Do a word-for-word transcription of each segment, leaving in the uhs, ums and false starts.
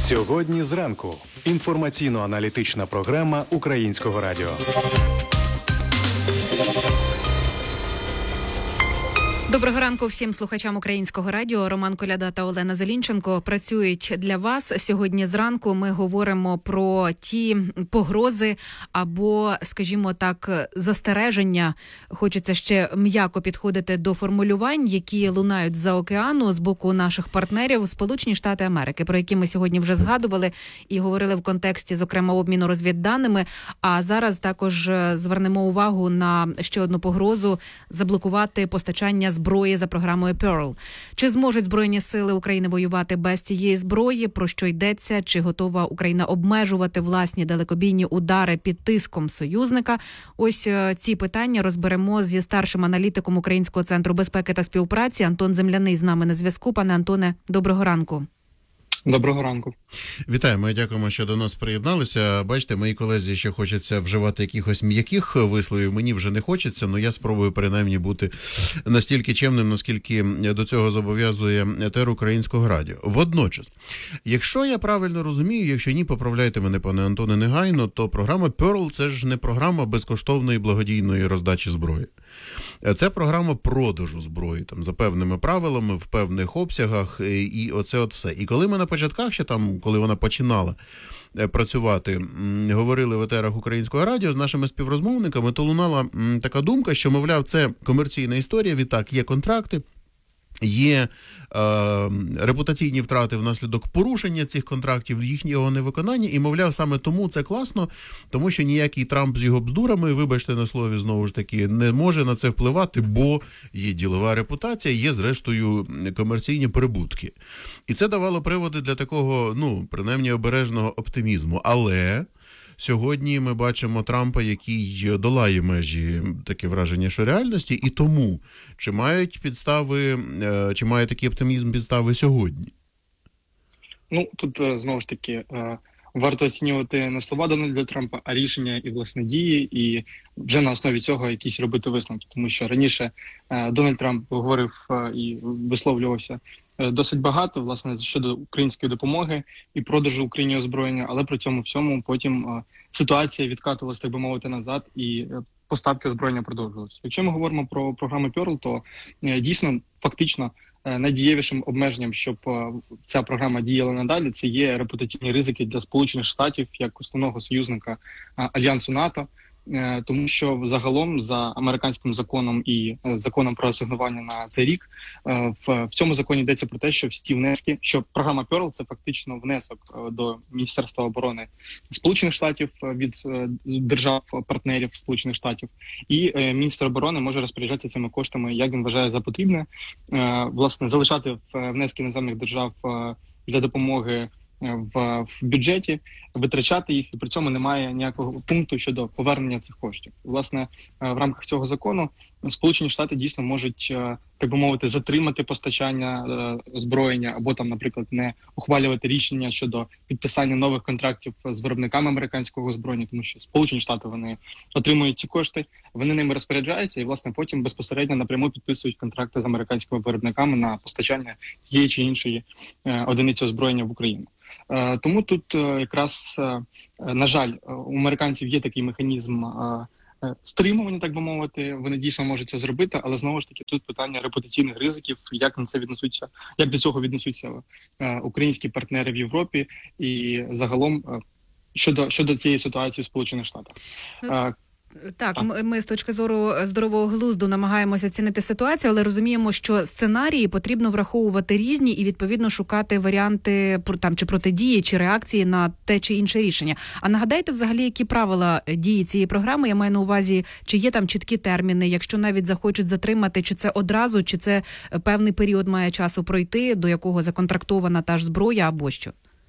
Сьогодні зранку. Інформаційно-аналітична програма Українського радіо. Доброго ранку всім слухачам Українського радіо. Роман Коляда та Олена Зелінченко працюють для вас. Сьогодні зранку ми говоримо про ті погрози або, скажімо так, застереження. Хочеться ще м'яко підходити до формулювань, які лунають з-за океану з боку наших партнерів Сполучені Штати Америки, про які ми сьогодні вже згадували і говорили в контексті, зокрема, обміну розвідданими. А зараз також звернемо увагу на ще одну погрозу – заблокувати постачання зброї зброї за програмою Pearl. Чи зможуть Збройні сили України воювати без цієї зброї? Про що йдеться? Чи готова Україна обмежувати власні далекобійні удари під тиском союзника? Ось ці питання розберемо зі старшим аналітиком Українського центру безпеки та співпраці. Антон Земляний з нами на зв'язку. Пане Антоне, доброго ранку. Доброго ранку. Вітаємо і дякуємо, що до нас приєдналися. Бачите, моїй колезі ще хочеться вживати якихось м'яких висловів, мені вже не хочеться, але я спробую принаймні бути настільки чемним, наскільки до цього зобов'язує етер Українського радіо. Водночас, якщо я правильно розумію, якщо ні, поправляйте мене, пане Антоне, негайно, то програма Pearl – це ж не програма безкоштовної благодійної роздачі зброї. Це програма продажу зброї, там, за певними правилами, в певних обсягах, і оце от все. І коли ми на початках, ще там, коли вона починала працювати, говорили в етерах Українського радіо з нашими співрозмовниками, то лунала така думка, що, мовляв, це комерційна історія, відтак є контракти, є е, репутаційні втрати внаслідок порушення цих контрактів, їхнього невиконання, і, мовляв, саме тому це класно, тому що ніякий Трамп з його бздурами, вибачте на слові, знову ж таки, не може на це впливати, бо є ділова репутація, є, зрештою, комерційні прибутки. І це давало приводи для такого, ну, принаймні, обережного оптимізму. Але сьогодні ми бачимо Трампа, який долає межі, таке враження, що реальності, і тому, чи мають підстави, чи має такий оптимізм підстави сьогодні? Ну, тут, знову ж таки, варто оцінювати не слова Дональда Трампа, а рішення і, власне, дії, і вже на основі цього якісь робити висновки. Тому що раніше Дональд Трамп говорив і висловлювався досить багато, власне, щодо української допомоги і продажу Україні озброєння, але при цьому всьому потім ситуація відкатувалася, так би мовити, назад, і поставки озброєння продовжувалися. Якщо ми говоримо про програму Pearl, то дійсно, фактично, найдієвішим обмеженням, щоб ця програма діяла надалі, це є репутаційні ризики для Сполучених Штатів як основного союзника Альянсу НАТО, тому що загалом за американським законом і законом про асигнування на цей рік в, в цьому законі йдеться про те, що всі внески, що програма Pearl – це фактично внесок до Міністерства оборони Сполучених Штатів від держав-партнерів Сполучених Штатів, і міністр оборони може розпоряджатися цими коштами, як він вважає за потрібне, власне, залишати внески іноземних держав для допомоги В, в бюджеті, витрачати їх, і при цьому немає ніякого пункту щодо повернення цих коштів. Власне, в рамках цього закону Сполучені Штати дійсно можуть, так би мовити, затримати постачання озброєння або там, наприклад, не ухвалювати рішення щодо підписання нових контрактів з виробниками американського озброєння, тому що Сполучені Штати, вони отримують ці кошти, вони ними розпоряджаються і, власне, потім безпосередньо напряму підписують контракти з американськими виробниками на постачання тієї чи іншої одиниці озброєння в Україну. Тому тут якраз, на жаль, у американців є такий механізм стримування, так би мовити, вони дійсно можуть це зробити, але знову ж таки тут питання репутаційних ризиків, як на це віднесуться, як до цього віднесуться українські партнери в Європі і загалом щодо, щодо цієї ситуації в Сполучених Штатах. Так, ми з точки зору здорового глузду намагаємося оцінити ситуацію, але розуміємо, що сценарії потрібно враховувати різні і, відповідно, шукати варіанти там чи протидії, чи реакції на те чи інше рішення. А нагадайте взагалі, які правила дії цієї програми? Я маю на увазі, чи є там чіткі терміни, якщо навіть захочуть затримати, чи це одразу, чи це певний період має часу пройти, до якого законтрактована та ж зброя або що?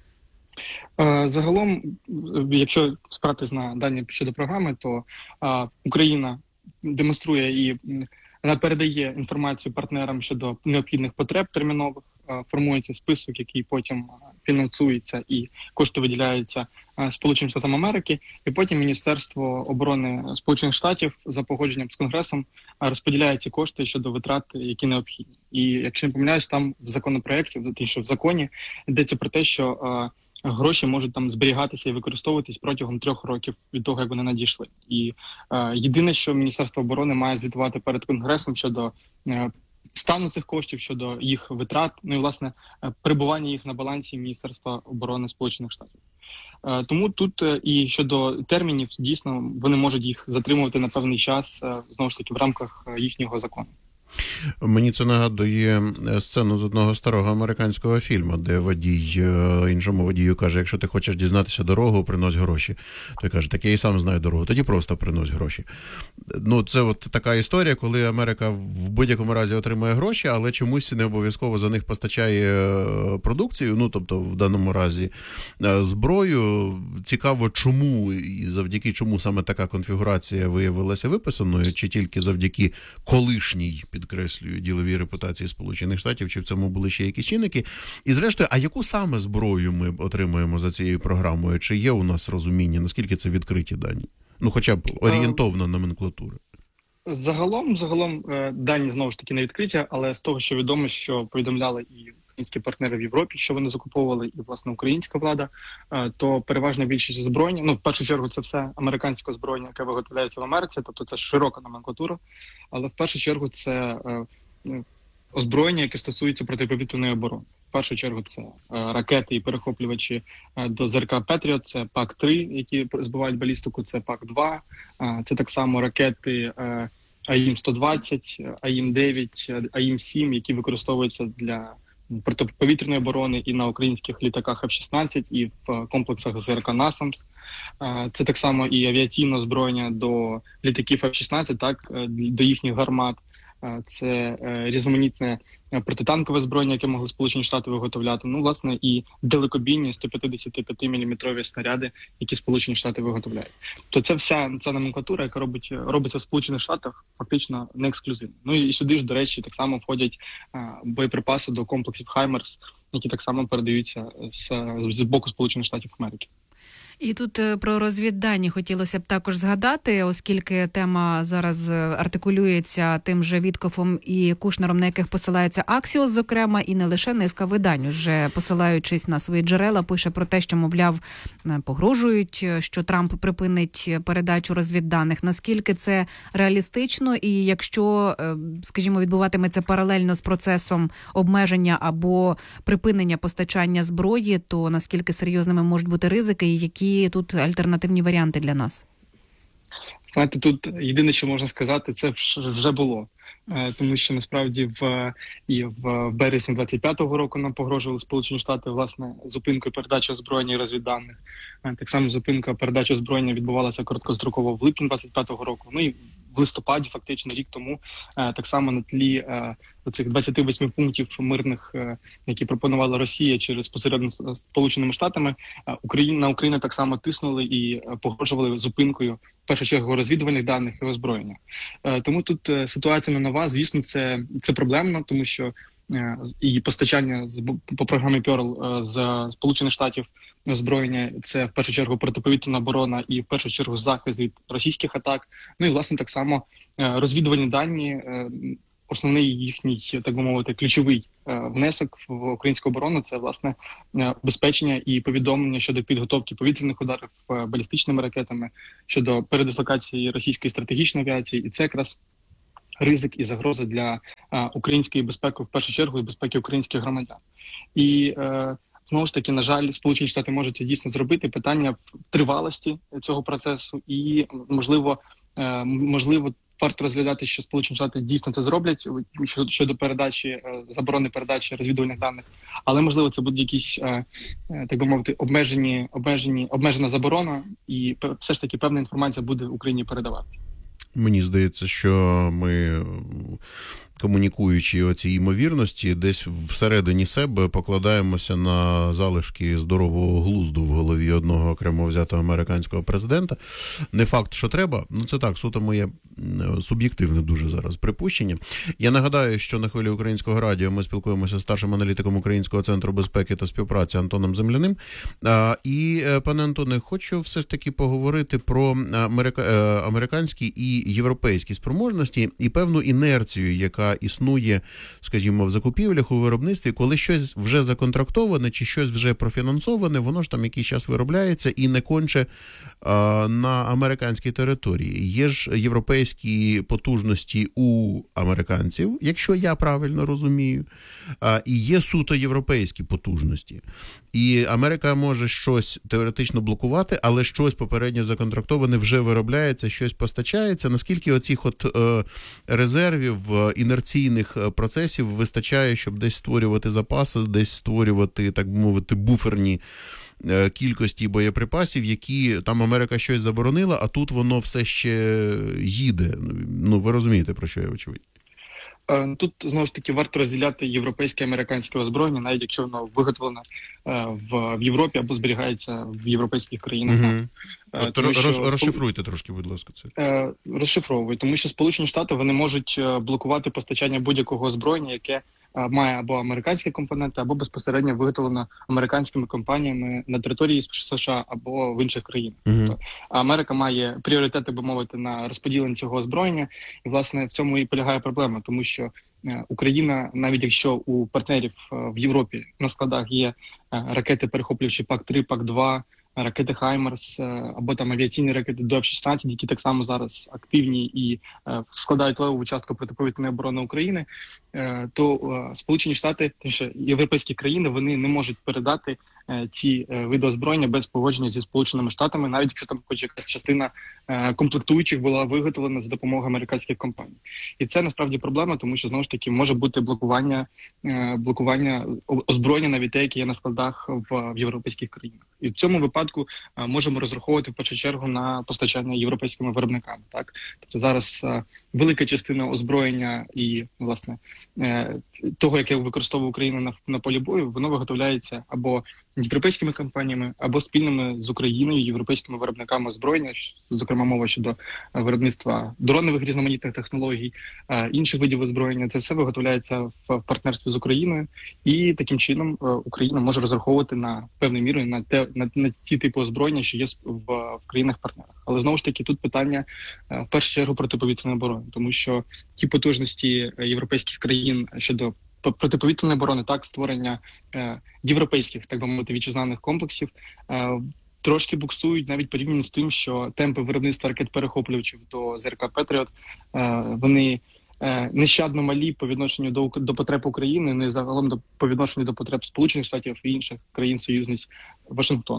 Загалом, якщо спиратись на дані щодо програми, то а, Україна демонструє і вона передає інформацію партнерам щодо необхідних потреб термінових, а, формується список, який потім фінансується і кошти виділяються Сполученим Штатам Америки, і потім Міністерство оборони Сполучених Штатів за погодженням з Конгресом розподіляє ці кошти щодо витрат, які необхідні. І якщо не помиляюсь, там в законопроекті, в законі йдеться про те, що гроші можуть там зберігатися і використовуватись протягом трьох років від того, як вони надійшли. І е, єдине, що Міністерство оборони має звітувати перед Конгресом щодо е, стану цих коштів, щодо їх витрат, ну і власне е, перебування їх на балансі Міністерства оборони Сполучених Штатів. Е, тому тут е, і щодо термінів, дійсно, вони можуть їх затримувати на певний час, е, знову ж таки, в рамках е, їхнього закону. Мені це нагадує сцену з одного старого американського фільму, де водій іншому водію каже, якщо ти хочеш дізнатися дорогу, принось гроші. Той каже, так я і сам знаю дорогу, тоді просто принось гроші. Ну, це от така історія, коли Америка в будь-якому разі отримує гроші, але чомусь не обов'язково за них постачає продукцію, ну, тобто в даному разі зброю. Цікаво, чому і завдяки чому саме така конфігурація виявилася виписаною, чи тільки завдяки колишній, підкреслюю, діловій репутації Сполучених Штатів, чи в цьому були ще якісь чинники. І зрештою, а яку саме зброю ми отримуємо за цією програмою? Чи є у нас розуміння, наскільки це відкриті дані? Ну, хоча б орієнтовна номенклатура. Загалом, загалом, дані, знову ж таки, не відкриті, але з того, що відомо, що повідомляли і українські партнери в Європі, що вони закуповували, і, власне, українська влада, то переважна більшість озброєння, ну, в першу чергу, це все американське озброєння, яке виготовляється в Америці, тобто це широка номенклатура, але в першу чергу це озброєння, яке стосується протиповітряної оборони. В першу чергу це ракети і перехоплювачі до ЗРК «Петріот», це пак три, які збивають балістику, це пак два, це так само ракети АІМ сто двадцять, АІМ дев'ять, АІМ сім, які використовуються для протиповітряної оборони і на українських літаках Еф шістнадцять, і в комплексах ЗРК «Насамс». Це так само і авіаційне озброєння до літаків Еф шістнадцять, так, до їхніх гармат. Це різноманітне протитанкове зброєння, яке могли Сполучені Штати виготовляти. Ну, власне, і далекобійні сто п'ятдесят п'ять міліметрові снаряди, які Сполучені Штати виготовляють. То це вся ця номенклатура, яка робить, робиться в Сполучених Штатах, фактично не ексклюзивно. Ну і сюди ж, до речі, так само входять а, боєприпаси до комплексів «Хаймерс», які так само передаються з, з боку Сполучених Штатів Америки. І тут про розвіддані хотілося б також згадати, оскільки тема зараз артикулюється тим же Віткофом і Кушнером, на яких посилається Аксіос, зокрема, і не лише низка видань, вже посилаючись на свої джерела, пише про те, що, мовляв, погрожують, що Трамп припинить передачу розвідданих. Наскільки це реалістично, і якщо, скажімо, відбуватиметься паралельно з процесом обмеження або припинення постачання зброї, то наскільки серйозними можуть бути ризики, і які Які тут альтернативні варіанти для нас? Знаєте, тут єдине, що можна сказати, це вже було. Тому що насправді в і в березні двадцять п'ятого року нам погрожували Сполучені Штати, власне, зупинкою передачі озброєння і розвідданих. Так само зупинка передачі озброєння відбувалася короткостроково в липні двадцять п'ятого року. Ну і в листопаді, фактично рік тому, так само на тлі оцих двадцяти восьми пунктів мирних, які пропонувала Росія через посередництво з Сполученими Штатами, Україна на Україну так само тиснули і погрожували зупинкою, в першу чергу, розвідувальних даних і озброєння. Тому тут ситуація не нова. Звісно, це, це проблемно, тому що і постачання з, по програмі Пьорл з Сполучених Штатів озброєння – це в першу чергу протиповітряна оборона і в першу чергу захист від російських атак. Ну і, власне, так само розвідувальні дані, основний їхній, так би мовити, ключовий внесок в українську оборону – це, власне, безпечення і повідомлення щодо підготовки повітряних ударів балістичними ракетами, щодо передислокації російської стратегічної авіації. І це якраз ризик і загроза для а, української безпеки, в першу чергу, і безпеки українських громадян. І, е, знову ж таки, на жаль, Сполучені Штати можуть це дійсно зробити. Питання в тривалості цього процесу і, можливо, е, можливо, варто розглядати, що Сполучені Штати дійсно це зроблять щодо передачі, е, заборони передачі розвідувальних даних. Але, можливо, це будуть якісь, е, е, так би мовити, обмежені, обмежені, обмежена заборона, і все ж таки певна інформація буде Україні передавати. Мені здається, що ми, комунікуючи оці ймовірності, десь всередині себе покладаємося на залишки здорового глузду в голові одного окремо взятого американського президента. Не факт, що треба, ну це так, суто моє суб'єктивне дуже зараз припущення. Я нагадаю, що на хвилі Українського радіо ми спілкуємося з старшим аналітиком Українського центру безпеки та співпраці Антоном Земляним. І, пане Антоне, хочу все ж таки поговорити про америка... американські і європейські спроможності і певну інерцію, яка яка існує, скажімо, в закупівлях, у виробництві, коли щось вже законтрактоване чи щось вже профінансоване, воно ж там якийсь час виробляється і не конче а, на американській території. Є ж європейські потужності у американців, якщо я правильно розумію, а, і є суто європейські потужності. І Америка може щось теоретично блокувати, але щось попередньо законтрактоване вже виробляється, щось постачається. Наскільки оцих от е, резервів, е, інерційних процесів вистачає, щоб десь створювати запаси, десь створювати, так би мовити, буферні е, кількості боєприпасів, які там Америка щось заборонила, а тут воно все ще їде. Ну, ви розумієте, про що я очевидно. Тут, знову ж таки, варто розділяти європейське і американське озброєння, навіть якщо воно виготовлено в, в Європі або зберігається в європейських країнах. Угу. От Тому, роз, що, розшифруйте трошки, будь ласка, це. Розшифровую, тому що Сполучені Штати, вони можуть блокувати постачання будь-якого озброєння, яке має або американські компоненти, або безпосередньо виготовлено американськими компаніями на території США або в інших країнах. Uh-huh. Тобто Америка має пріоритети, би мовити, на розподілення цього озброєння, і, власне, в цьому і полягає проблема, тому що Україна, навіть якщо у партнерів в Європі на складах є ракети, перехоплюючи пак три, пак два, ракети «Хаймерс» або там авіаційні ракети «До Еф шістнадцять», які так само зараз активні і е, складають левову частку протиповітряної оборони України, е, то е, Сполучені Штати, точніше, європейські країни, вони не можуть передати е, ці е, види озброєння без погодження зі Сполученими Штатами, навіть якщо там хоч якась частина е, комплектуючих була виготовлена за допомогою американських компаній. І це насправді проблема, тому що, знову ж таки, може бути блокування, е, блокування озброєння, навіть те, яке є на складах в, в європейських країнах. І в цьому випадку а, можемо розраховувати в першу чергу на постачання європейськими виробниками. Так, тобто зараз а, велика частина озброєння і, власне, е, того, яке використовує Україна на, на полі бою, воно виготовляється або європейськими компаніями, або спільними з Україною, європейськими виробниками озброєння, зокрема мова щодо виробництва дронових різноманітних технологій, а, інших видів озброєння. Це все виготовляється в, в партнерстві з Україною, і таким чином а, Україна може розраховувати на певною мірою на те, на, на ті типи озброєння, що є в, в країнах-партнерах. Але знову ж таки тут питання в першу чергу протиповітряної оборони, тому що ті потужності європейських країн щодо протиповітряної оборони, так, створення е, європейських, так би мовити, вітчизняних комплексів, е, трошки буксують навіть порівняно з тим, що темпи виробництва ракет-перехоплювачів до ЗРК «Петріот», е, вони е, нещадно малі по відношенню до, до потреб України, не загалом до, по відношенню до потреб Сполучених Штатів і інших країн-союзниць Вашингтону.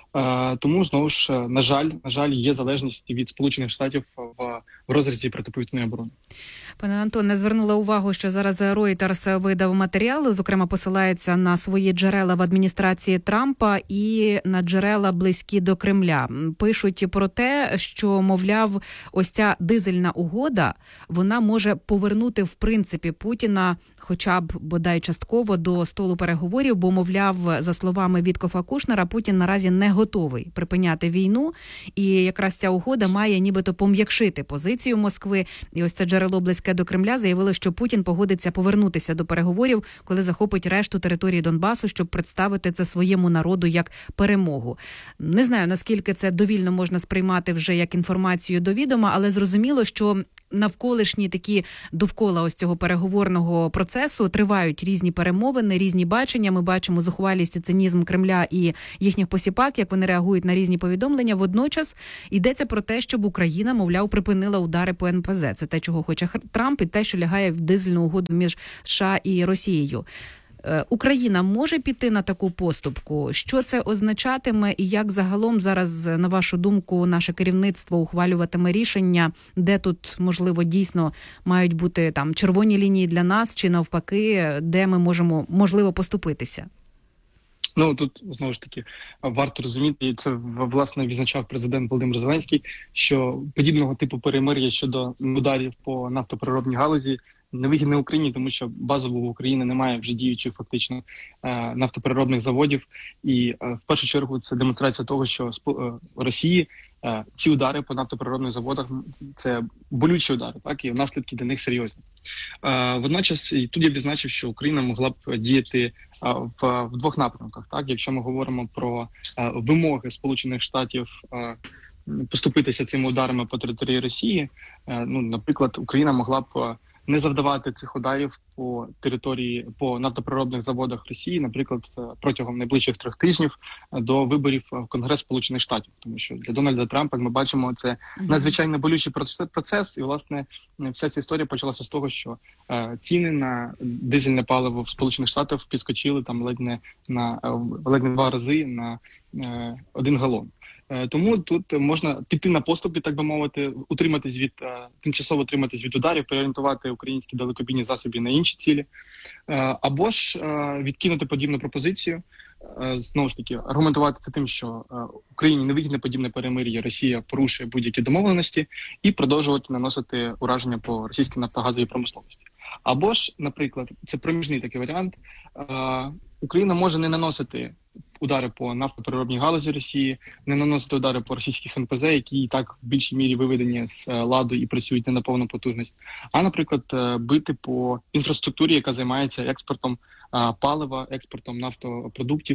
Е, тому, знову ж, на жаль, на жаль, є залежність від Сполучених Штатів в, в розрізі протиповітряної оборони. Пане Антоне, звернула увагу, що зараз Reuters видав матеріал, зокрема посилається на свої джерела в адміністрації Трампа і на джерела близькі до Кремля. Пишуть про те, що, мовляв, ось ця дизельна угода, вона може повернути, в принципі, Путіна хоча б, бодай частково, до столу переговорів, бо, мовляв, за словами Віткофа Кушнера, Путін наразі не готовий припиняти війну, і якраз ця угода має нібито пом'якшити позицію Москви. І ось це джерело близьке до Кремля заявило, що Путін погодиться повернутися до переговорів, коли захопить решту території Донбасу, щоб представити це своєму народу як перемогу. Не знаю, наскільки це довільно можна сприймати вже як інформацію до відома, але зрозуміло, що навколишні такі довкола ось цього переговорного процесу тривають різні перемовини, різні бачення. Ми бачимо зухвалість і цинізм Кремля і їхніх посіпак, як вони реагують на різні повідомлення. Водночас йдеться про те, щоб Україна, мовляв, припинила удари по ен пе зет. Це те, чого хоче Трамп, і те, що лягає в дизельну угоду між США і Росією. Україна може піти на таку поступку? Що це означатиме і як загалом зараз, на вашу думку, наше керівництво ухвалюватиме рішення, де тут, можливо, дійсно мають бути там червоні лінії для нас чи навпаки, де ми можемо, можливо, поступитися? Ну, тут, знову ж таки, варто розуміти, і це, власне, відзначав президент Володимир Зеленський, що подібного типу перемир'я щодо ударів по нафтопереробній галузі невигідне Україні, тому що базово в Україні немає вже діючих фактично нафтопереробних заводів. І в першу чергу це демонстрація того, що Росії ці удари по нафтопереробних заводах – це болючі удари, так, і наслідки для них серйозні. Водночас, і тут я відзначив, що Україна могла б діяти в, в двох напрямках. Так, якщо ми говоримо про вимоги Сполучених Штатів поступитися цими ударами по території Росії, ну, наприклад, Україна могла б не завдавати цих ударів по території, по нафтопереробних заводах Росії, наприклад, протягом найближчих трьох тижнів до виборів в Конгрес Сполучених Штатів, тому що для Дональда Трампа, як ми бачимо, це надзвичайно болючий процес, і, власне, вся ця історія почалася з того, що е, ціни на дизельне паливо в Сполучених Штатах підскочили там ледь не на ледь не два рази на е, один галон. Тому тут можна піти на поступки, так би мовити, утриматись від тимчасово утриматись від ударів, переорієнтувати українські далекобійні засоби на інші цілі, або ж відкинути подібну пропозицію. Знову ж таки, аргументувати це тим, що Україні не вигідне подібне перемир'я, Росія порушує будь-які домовленості, і продовжувати наносити ураження по російській нафтогазовій промисловості. Або ж, наприклад, це проміжний такий варіант, Україна може не наносити удари по нафтопереробній галузі Росії, не наносити удари по російських ен пе зет, які і так в більшій мірі виведені з ладу і працюють не на повну потужність, а, наприклад, бити по інфраструктурі, яка займається експортом палива, експортом нафтопродуктів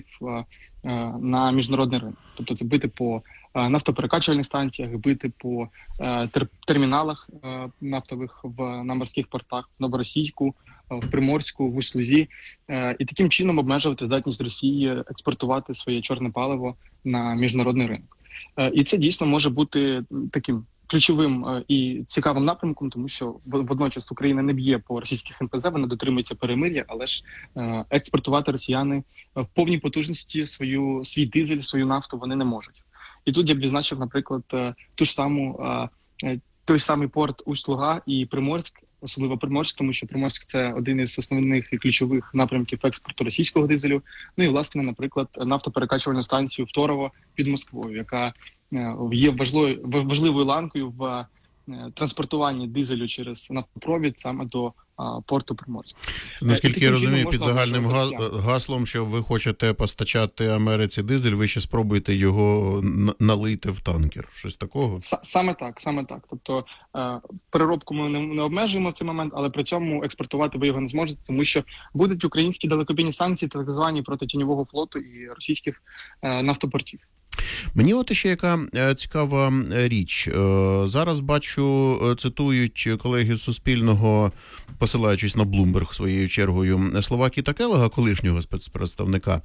на міжнародний ринок. Тобто це бити по нафтоперекачувальних станціях, бити по терміналах нафтових в на морських портах, в Новоросійську, в Приморську, в Услузі, і таким чином обмежувати здатність Росії експортувати своє чорне паливо на міжнародний ринок. І це дійсно може бути таким ключовим і цікавим напрямком, тому що водночас Україна не б'є по російських ен пе зет, вона дотримується перемир'я, але ж експортувати росіяни в повній потужності свою свій дизель, свою нафту вони не можуть. І тут я б відзначив, наприклад, ту ж саму той самий порт Усть-Луга і Приморськ, особливо Приморськ, тому що Приморськ – це один із основних і ключових напрямків експорту російського дизелю. Ну і, власне, наприклад, нафтоперекачувальну станцію в Торово під Москвою, яка є важливою, важливою ланкою в транспортуванні дизелю через нафтопровід саме до а, порту Приморськ. Наскільки я розумію, під загальним гаслом, що ви хочете постачати Америці дизель, ви ще спробуєте його налити в танкер. Щось такого? С- саме так, саме так. Тобто е- переробку ми не, не обмежуємо в цей момент, але при цьому експортувати ви його не зможете, тому що будуть українські далекобійні санкції, так звані проти тіньового флоту і російських е- нафтопортів. Мені от ще яка цікава річ. Зараз бачу, цитують колеги з Суспільного, посилаючись на Bloomberg своєю чергою, слова Кіта Келлога, колишнього спецпредставника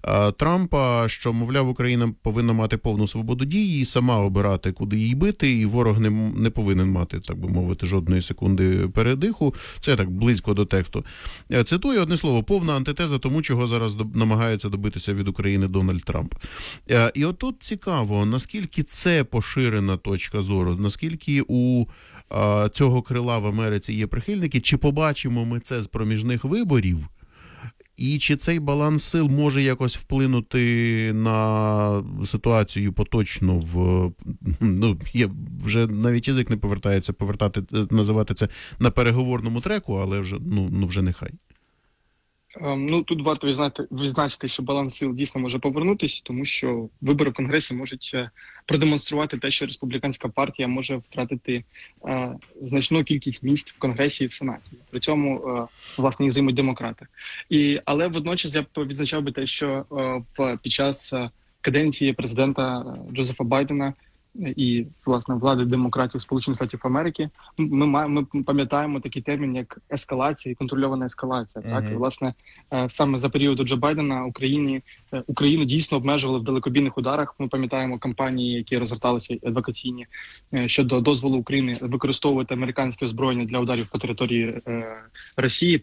Трампа, що, мовляв, Україна повинна мати повну свободу дії і сама обирати, куди їй бити, і ворог не, не повинен мати, так би мовити, жодної секунди передиху. Це так близько до тексту. Цитую одне слово, повна антитеза тому, чого зараз намагається добитися від України Дональд Трамп. І от тут цікаво, наскільки це поширена точка зору, наскільки у а, цього крила в Америці є прихильники, чи побачимо ми це з проміжних виборів, і чи цей баланс сил може якось вплинути на ситуацію поточно в, ну, є, вже навіть язик не повертається, повертати, називати це на переговорному треку, але вже, ну, ну вже нехай. Ну, тут варто відзначити, відзначити, що баланс сил дійсно може повернутися, тому що вибори в Конгресі можуть продемонструвати те, що республіканська партія може втратити е, значну кількість місць в Конгресі і в Сенаті. При цьому, е, власне, їх займуть демократи. І, але водночас я б відзначав би те, що е, в, під час каденції президента Джозефа Байдена і, власне, влади демократів Сполучених Штатів Америки, ми маємо, ми пам'ятаємо такий термін, як ескалація і контрольована ескалація. Uh-huh. Так, і, власне, саме за періоду Джо Байдена Україні, Україну дійсно обмежували в далекобійних ударах. Ми пам'ятаємо кампанії, які розгорталися адвокаційні щодо дозволу України використовувати американське озброєння для ударів по території Росії,